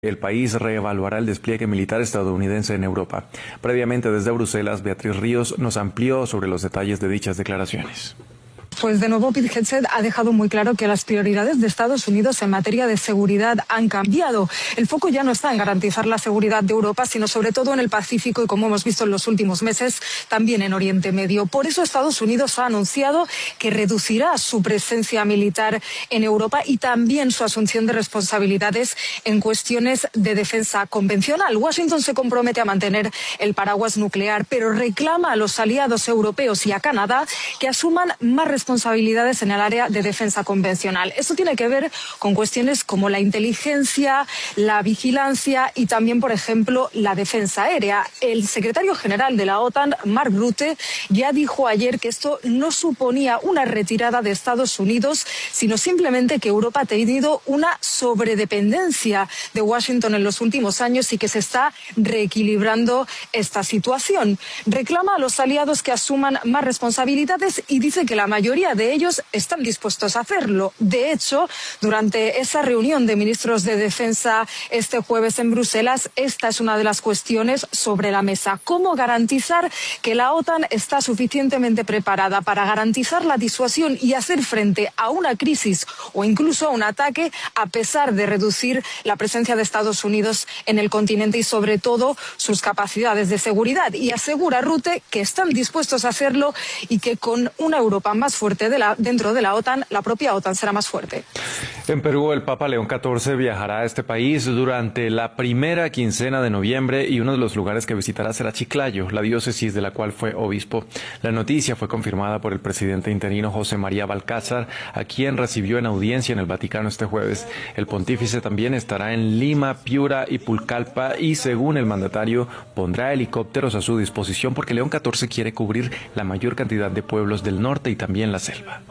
El país reevaluará el despliegue militar estadounidense en Europa. Previamente, desde Bruselas, Beatriz Ríos nos amplió sobre los detalles de dichas declaraciones. Pues de nuevo, Pete Hegseth ha dejado muy claro que las prioridades de Estados Unidos en materia de seguridad han cambiado. El foco ya no está en garantizar la seguridad de Europa, sino sobre todo en el Pacífico y, como hemos visto en los últimos meses, también en Oriente Medio. Por eso Estados Unidos ha anunciado que reducirá su presencia militar en Europa y también su asunción de responsabilidades en cuestiones de defensa convencional. Washington se compromete a mantener el paraguas nuclear, pero reclama a los aliados europeos y a Canadá que asuman más responsabilidades en el área de defensa convencional. Esto tiene que ver con cuestiones como la inteligencia, la vigilancia y también, por ejemplo, la defensa aérea. El secretario general de la OTAN, Mark Rutte, ya dijo ayer que esto no suponía una retirada de Estados Unidos, sino simplemente que Europa ha tenido una sobredependencia de Washington en los últimos años y que se está reequilibrando esta situación. Reclama a los aliados que asuman más responsabilidades y dice que la mayoría de ellos están dispuestos a hacerlo. De hecho, durante esa reunión de ministros de defensa este jueves en Bruselas, esta es una de las cuestiones sobre la mesa. ¿Cómo garantizar que la OTAN está suficientemente preparada para garantizar la disuasión y hacer frente a una crisis o incluso a un ataque, a pesar de reducir la presencia de Estados Unidos en el continente y, sobre todo, sus capacidades de seguridad? Y asegura Rutte que están dispuestos a hacerlo y que con una Europa más fuerte dentro de la OTAN, la propia OTAN será más fuerte. En Perú, el Papa León XIV viajará a este país durante la primera quincena de noviembre y uno de los lugares que visitará será Chiclayo, la diócesis de la cual fue obispo. La noticia fue confirmada por el presidente interino José María Balcázar, a quien recibió en audiencia en el Vaticano este jueves. El pontífice también estará en Lima, Piura y Pucallpa y, según el mandatario, pondrá helicópteros a su disposición porque León XIV quiere cubrir la mayor cantidad de pueblos del norte y también la selva.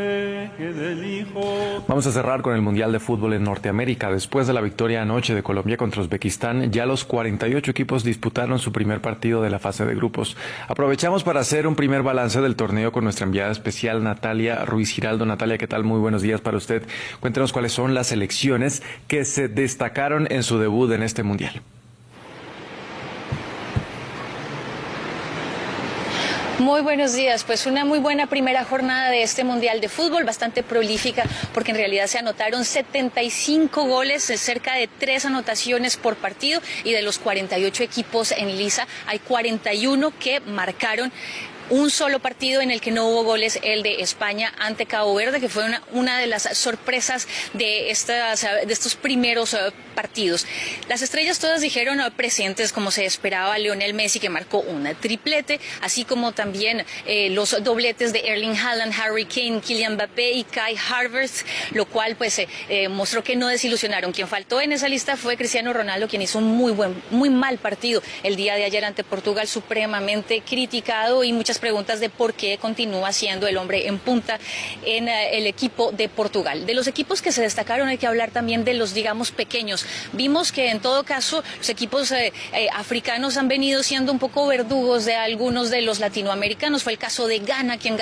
Vamos a cerrar con el Mundial de Fútbol en Norteamérica. Después de la victoria anoche de Colombia contra Uzbekistán, ya los 48 equipos disputaron su primer partido de la fase de grupos. Aprovechamos para hacer un primer balance del torneo con nuestra enviada especial Natalia Ruiz Giraldo. Natalia, ¿qué tal? Muy buenos días para usted. Cuéntenos cuáles son las selecciones que se destacaron en su debut en este Mundial. Muy buenos días, pues una muy buena primera jornada de este Mundial de Fútbol, bastante prolífica porque en realidad se anotaron 75 goles, cerca de 3 anotaciones por partido, y de los 48 equipos en liza hay 41 que marcaron un solo partido en el que no hubo goles, el de España ante Cabo Verde, que fue una de las sorpresas de estos primeros partidos. Las estrellas todas dijeron presentes, como se esperaba. Lionel Messi, que marcó un triplete, así como también los dobletes de Erling Haaland, Harry Kane, Kylian Mbappé y Kai Havertz, lo cual pues mostró que no desilusionaron. Quien faltó en esa lista fue Cristiano Ronaldo, quien hizo un muy mal partido el día de ayer ante Portugal, supremamente criticado, y muchas preguntas de por qué continúa siendo el hombre en punta en el equipo de Portugal. De los equipos que se destacaron hay que hablar también de los, digamos, pequeños. Vimos que en todo caso los equipos africanos han venido siendo un poco verdugos de algunos de los latinoamericanos. Fue el caso de Ghana, quien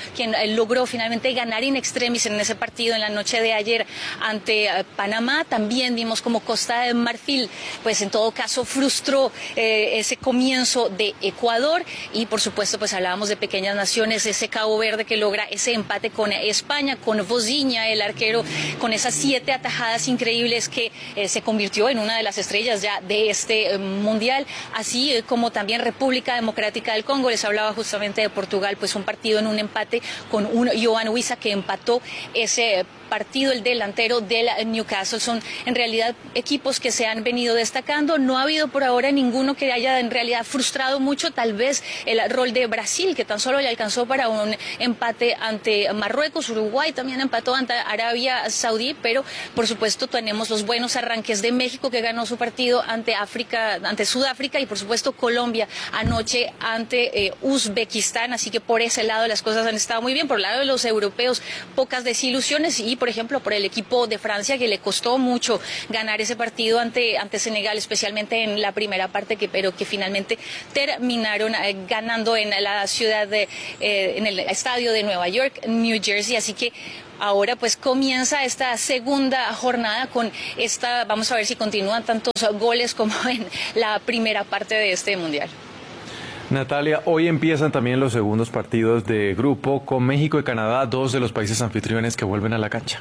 logró finalmente ganar in extremis en ese partido en la noche de ayer ante Panamá. También vimos como Costa de Marfil, pues en todo caso frustró ese comienzo de Ecuador, y por supuesto pues hablábamos de pequeñas naciones, ese Cabo Verde que logra ese empate con España, con Vozinha, el arquero, con esas 7 atajadas increíbles que se convirtió en una de las estrellas ya de este Mundial, así como también República Democrática del Congo. Les hablaba justamente de Portugal, pues un partido en un empate con un Yoan Wissa que empató ese partido, el delantero del Newcastle. Son en realidad equipos que se han venido destacando. No ha habido por ahora ninguno que haya en realidad frustrado mucho, tal vez el rol de Brasil, que tan solo le alcanzó para un empate ante Marruecos. Uruguay también empató ante Arabia Saudí, pero por supuesto tenemos los buenos arranques de México, que ganó su partido ante Sudáfrica, y por supuesto Colombia anoche ante Uzbekistán. Así que por ese lado las cosas han estado muy bien. Por el lado de los europeos, pocas desilusiones, y por ejemplo por el equipo de Francia, que le costó mucho ganar ese partido ante Senegal, especialmente en la primera parte, pero que finalmente terminaron ganando en la ciudad en el estadio de Nueva York, New Jersey. Así que ahora pues comienza esta segunda jornada con esta, vamos a ver si continúan tantos goles como en la primera parte de este mundial. Natalia, hoy empiezan también los segundos partidos de grupo con México y Canadá, dos de los países anfitriones que vuelven a la cancha.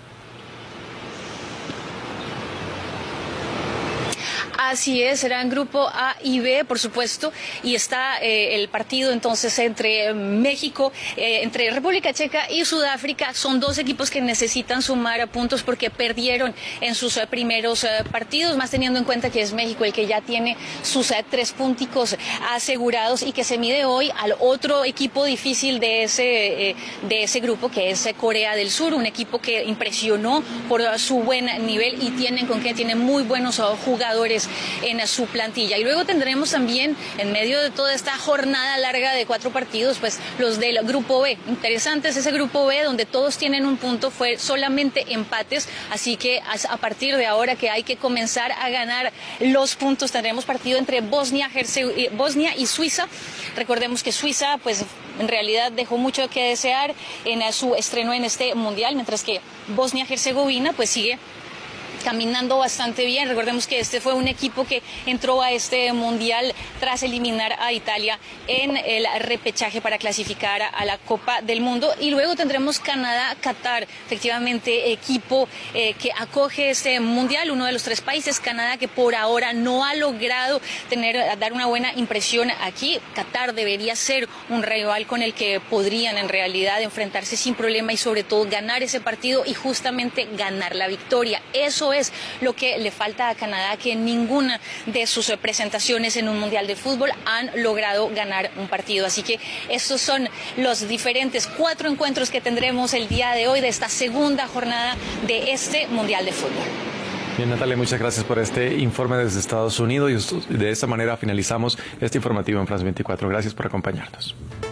Así es, serán grupo A y B, por supuesto, y está el partido entonces entre México, entre República Checa y Sudáfrica. Son dos equipos que necesitan sumar puntos porque perdieron en sus primeros partidos, más teniendo en cuenta que es México el que ya tiene sus 3 punticos asegurados y que se mide hoy al otro equipo difícil de ese grupo, que es Corea del Sur, un equipo que impresionó por su buen nivel y tiene muy buenos jugadores en su plantilla. Y luego tendremos también, en medio de toda esta jornada larga de 4 partidos, pues los del grupo B. Interesante es ese grupo B donde todos tienen un punto, fue solamente empates, así que a partir de ahora que hay que comenzar a ganar los puntos, tendremos partido entre Bosnia y Suiza. Recordemos que Suiza pues en realidad dejó mucho que desear en su estreno en este mundial, mientras que Bosnia-Herzegovina pues sigue caminando bastante bien. Recordemos que este fue un equipo que entró a este mundial tras eliminar a Italia en el repechaje para clasificar a la Copa del Mundo. Y luego tendremos Canadá-Qatar, efectivamente equipo que acoge este mundial, uno de los 3 países. Canadá que por ahora no ha logrado dar una buena impresión aquí. Qatar debería ser un rival con el que podrían en realidad enfrentarse sin problema y sobre todo ganar ese partido y justamente ganar la victoria. Eso es lo que le falta a Canadá, que en ninguna de sus presentaciones en un mundial de fútbol han logrado ganar un partido. Así que estos son los diferentes 4 encuentros que tendremos el día de hoy de esta segunda jornada de este mundial de fútbol. Bien, Natalia, muchas gracias por este informe desde Estados Unidos y de esta manera finalizamos este informativo en France 24. Gracias por acompañarnos.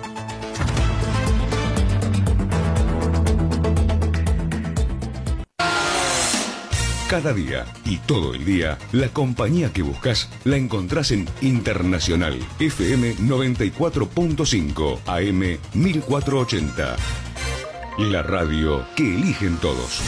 Cada día y todo el día, la compañía que buscas la encontrás en Internacional FM 94.5 AM 1480. La radio que eligen todos.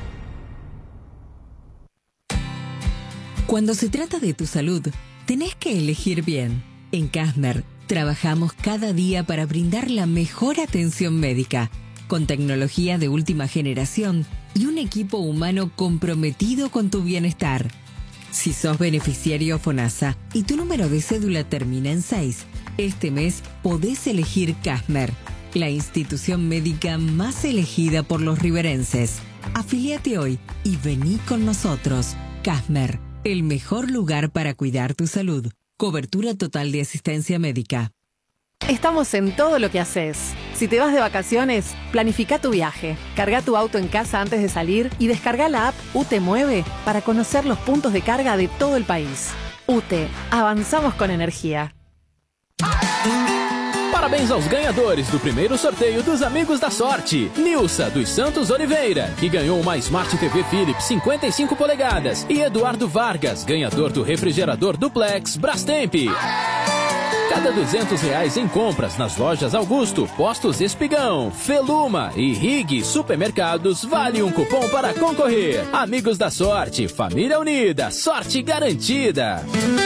Cuando se trata de tu salud, tenés que elegir bien. En Kasmer trabajamos cada día para brindar la mejor atención médica, con tecnología de última generación y un equipo humano comprometido con tu bienestar. Si sos beneficiario FONASA y tu número de cédula termina en 6, este mes podés elegir Kasmer, la institución médica más elegida por los riverenses. Afiliate hoy y vení con nosotros. Kasmer, el mejor lugar para cuidar tu salud. Cobertura total de asistencia médica. Estamos en todo lo que haces. Si te vas de vacaciones, planifica tu viaje, carga tu auto en casa antes de salir y descarga la app UTE Mueve para conocer los puntos de carga de todo el país. UTE, avanzamos con energía. Parabéns aos ganhadores do primeiro sorteio dos Amigos da Sorte. Nilsa dos Santos Oliveira, que ganhou uma Smart TV Philips 55 polegadas. E Eduardo Vargas, ganhador do refrigerador Duplex Brastemp. Cada R$200 em compras nas lojas Augusto, Postos Espigão, Feluma e Rig Supermercados vale um cupom para concorrer. Amigos da Sorte, família unida, sorte garantida.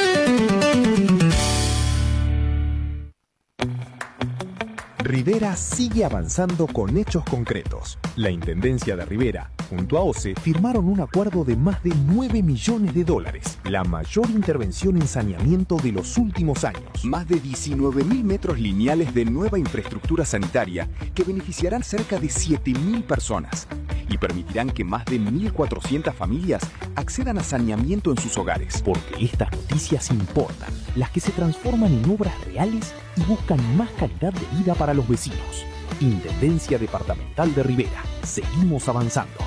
Rivera sigue avanzando con hechos concretos. La Intendencia de Rivera, junto a OCE, firmaron un acuerdo de más de $9 millones, la mayor intervención en saneamiento de los últimos años. Más de 19.000 metros lineales de nueva infraestructura sanitaria que beneficiarán cerca de 7.000 personas y permitirán que más de 1.400 familias accedan a saneamiento en sus hogares. Porque estas noticias importan, las que se transforman en obras reales y buscan más calidad de vida para los vecinos. Intendencia Departamental de Rivera. Seguimos avanzando.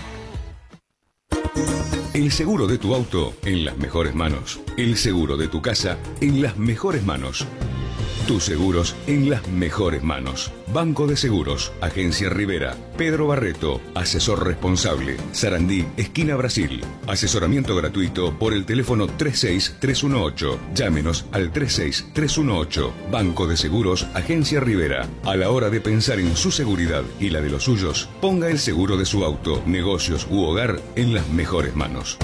El seguro de tu auto en las mejores manos. El seguro de tu casa en las mejores manos. Tus seguros en las mejores manos. Banco de Seguros, Agencia Rivera, Pedro Barreto, asesor responsable, Sarandí, esquina Brasil. Asesoramiento gratuito por el teléfono 36318. Llámenos al 36318. Banco de Seguros, Agencia Rivera. A la hora de pensar en su seguridad y la de los suyos, ponga el seguro de su auto, negocios u hogar en las mejores manos.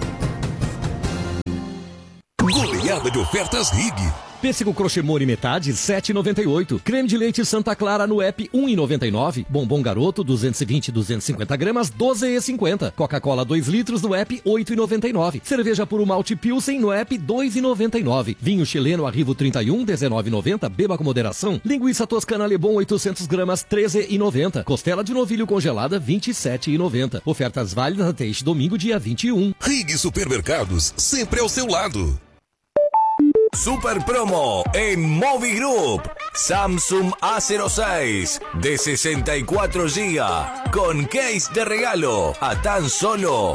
Goleada de ofertas RIG. Pêssego crochê mole metade, R$ 7,98. Creme de leite Santa Clara no app, R$ 1,99. Bombom Garoto, 220 e 250 gramas, R$ 12,50. Coca-Cola 2 litros no app, R$ 8,99. Cerveja Puro Malte Pilsen no app, R$ 2,99. Vinho chileno Arrivo 31, R$ 19,90. Beba com moderação. Linguiça toscana Lebon, 800 gramas, R$ 13,90. Costela de novilho congelada, R$ 27,90. Ofertas válidas até este domingo, dia 21. RIG Supermercados, sempre ao seu lado. Super promo en Movi Group. Samsung A06 de 64 GB con case de regalo a tan solo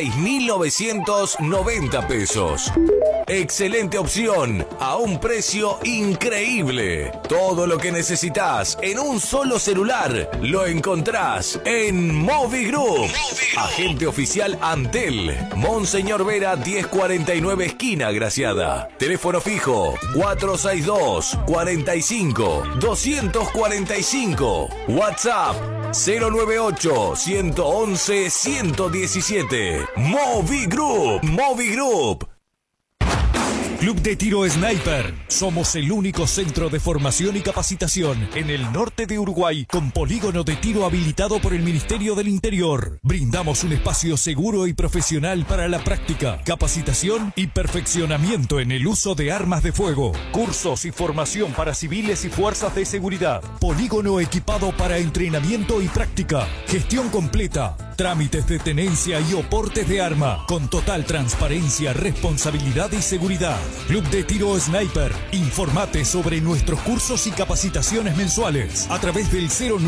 6.990 pesos. Excelente opción a un precio increíble. Todo lo que necesitas en un solo celular lo encontrás en Movi Group. Agente oficial Antel, Monseñor Vera 1049 esquina Graciada. Teléfono fijo 462 45 245. WhatsApp 098 111 117. Movi Group. Movi Group. Club de Tiro Sniper. Somos el único centro de formación y capacitación en el norte de Uruguay con polígono de tiro habilitado por el Ministerio del Interior. Brindamos un espacio seguro y profesional para la práctica, capacitación y perfeccionamiento en el uso de armas de fuego. Cursos y formación para civiles y fuerzas de seguridad. Polígono equipado para entrenamiento y práctica. Gestión completa. Trámites de tenencia y oportes de arma con total transparencia, responsabilidad y seguridad. Club de Tiro Sniper. Informate sobre nuestros cursos y capacitaciones mensuales a través del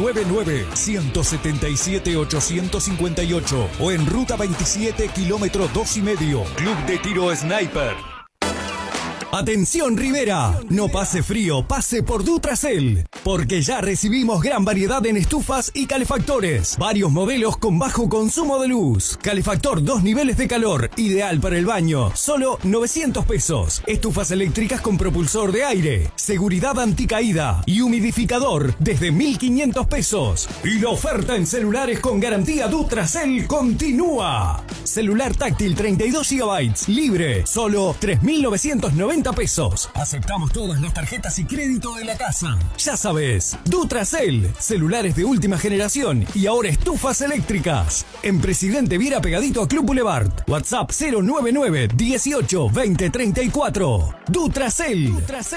099-177-858 o en Ruta 27, kilómetro 2,5. Club de Tiro Sniper. Atención Rivera, no pase frío, pase por Dutracel, porque ya recibimos gran variedad en estufas y calefactores, varios modelos con bajo consumo de luz. Calefactor 2 niveles de calor, ideal para el baño, solo 900 pesos. Estufas eléctricas con propulsor de aire, seguridad anticaída y humidificador desde 1.500 pesos. Y la oferta en celulares con garantía Dutracel continúa. Celular táctil 32 GB, libre, solo 3.990 pesos. Aceptamos todas las tarjetas y crédito de la casa. Ya sabes, Dutracel, celulares de última generación y ahora estufas eléctricas. En Presidente Viera pegadito a Club Boulevard. WhatsApp 099 18 20 34. Dutracel.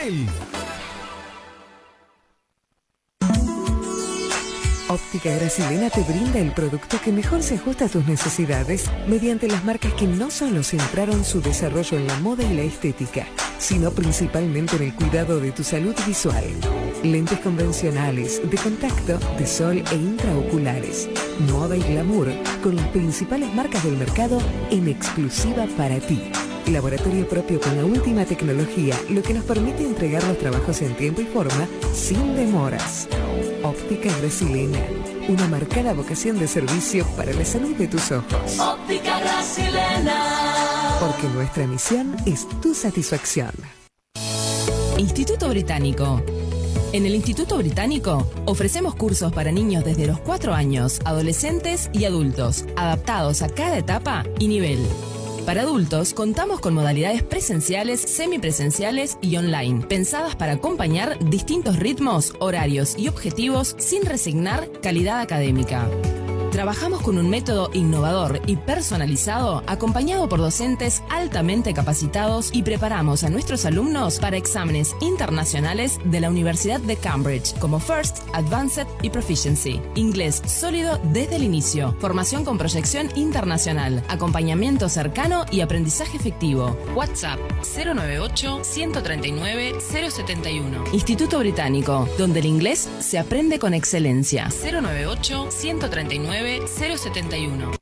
Óptica Gracilena te brinda el producto que mejor se ajusta a tus necesidades mediante las marcas que no solo centraron su desarrollo en la moda y la estética, sino principalmente en el cuidado de tu salud visual. Lentes convencionales, de contacto, de sol e intraoculares, moda y glamour, con las principales marcas del mercado en exclusiva para ti. Laboratorio propio con la última tecnología, lo que nos permite entregar los trabajos en tiempo y forma sin demoras. Óptica Gracilena, una marcada vocación de servicio para la salud de tus ojos. Óptica Gracilena. Porque nuestra misión es tu satisfacción. Instituto Británico. En el Instituto Británico ofrecemos cursos para niños desde los 4 años, adolescentes y adultos, adaptados a cada etapa y nivel. Para adultos, contamos con modalidades presenciales, semipresenciales y online, pensadas para acompañar distintos ritmos, horarios y objetivos sin resignar calidad académica. Trabajamos con un método innovador y personalizado, acompañado por docentes altamente capacitados, y preparamos a nuestros alumnos para exámenes internacionales de la Universidad de Cambridge, como First, Advanced y Proficiency. Inglés sólido desde el inicio, formación con proyección internacional, acompañamiento cercano y aprendizaje efectivo. WhatsApp 098-139-071. Instituto Británico, donde el inglés se aprende con excelencia. 098-139-071.